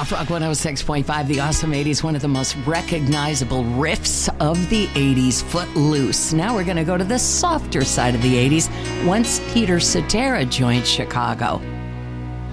Soft Rock 106.5, the awesome 80s, one of the most recognizable riffs of the 80s, Footloose. Now we're going to go to the softer side of the 80s once Peter Cetera joined Chicago.